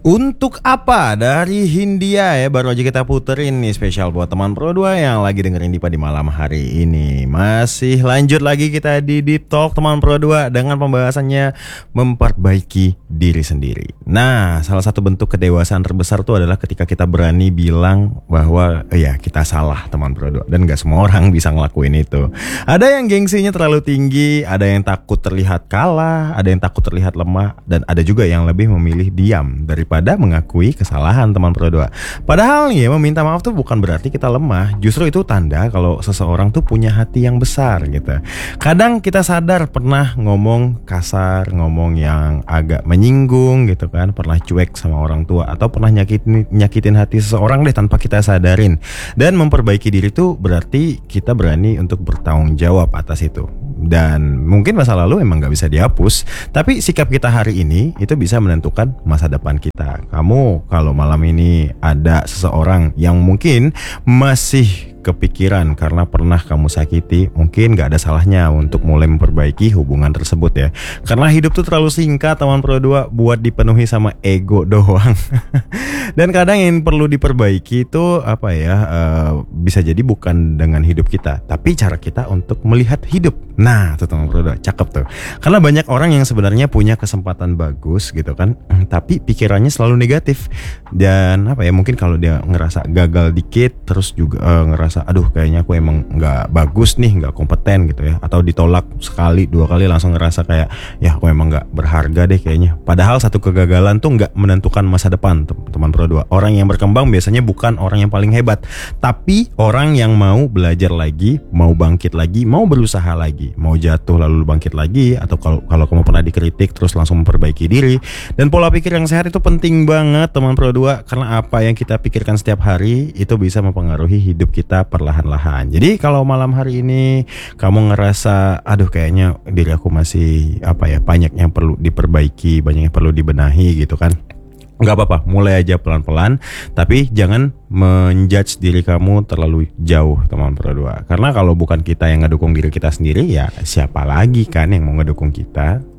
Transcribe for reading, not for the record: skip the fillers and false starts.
Untuk apa dari Hindia ya, baru aja kita puterin nih spesial buat teman Pro 2 yang lagi dengerin Dipa di malam hari ini. Masih lanjut lagi kita di Deep Talk teman Pro 2 dengan pembahasannya memperbaiki diri sendiri. Nah, salah satu bentuk kedewasaan terbesar tuh adalah ketika kita berani bilang bahwa ya kita salah teman Pro 2, dan gak semua orang bisa ngelakuin itu. Ada yang gengsinya terlalu tinggi, ada yang takut terlihat kalah, ada yang takut terlihat lemah, dan ada juga yang lebih memilih diam daripada mengakui kesalahan teman Pro 2. Padahal nih ya, meminta maaf tuh bukan berarti kita lemah. Justru itu tanda kalau seseorang tuh punya hati yang besar gitu. Kadang kita sadar pernah ngomong kasar, ngomong yang agak menyinggung gitu kan, pernah cuek sama orang tua, atau pernah nyakitin hati seseorang deh tanpa kita sadarin. Dan memperbaiki diri tuh berarti kita berani untuk bertanggung jawab atas itu. Dan mungkin masa lalu emang gak bisa dihapus, tapi sikap kita hari ini itu bisa menentukan masa depan kita. Kamu kalau malam ini ada seseorang yang mungkin masih kepikiran karena pernah kamu sakiti, mungkin gak ada salahnya untuk mulai memperbaiki hubungan tersebut ya. Karena hidup tuh terlalu singkat teman Pro 2 buat dipenuhi sama ego doang. Dan kadang yang perlu diperbaiki itu apa ya, bisa jadi bukan dengan hidup kita, tapi cara kita untuk melihat hidup. Nah tuh teman Pro 2, cakep tuh. Karena banyak orang yang sebenarnya punya kesempatan bagus gitu kan, tapi pikirannya selalu negatif. Dan apa ya, mungkin kalau dia ngerasa gagal dikit, terus juga ngerasa aduh kayaknya aku emang gak bagus nih, gak kompeten gitu ya, atau ditolak sekali dua kali langsung ngerasa kayak ya aku emang gak berharga deh kayaknya. Padahal satu kegagalan tuh gak menentukan masa depan teman Pro 2. Orang yang berkembang biasanya bukan orang yang paling hebat, tapi orang yang mau belajar lagi, mau bangkit lagi, mau berusaha lagi, mau jatuh lalu bangkit lagi. Atau kalau kamu pernah dikritik terus langsung memperbaiki diri. Dan pola pikir yang sehat itu penting banget teman Pro 2, karena apa yang kita pikirkan setiap hari itu bisa mempengaruhi hidup kita perlahan-lahan. Jadi kalau malam hari ini kamu ngerasa aduh kayaknya diri aku masih apa ya, banyak yang perlu diperbaiki, banyak yang perlu dibenahi gitu kan, nggak apa-apa, mulai aja pelan-pelan. Tapi jangan menjudge diri kamu terlalu jauh teman Pro 2. Karena kalau bukan kita yang ngedukung diri kita sendiri, ya siapa lagi kan yang mau ngedukung kita.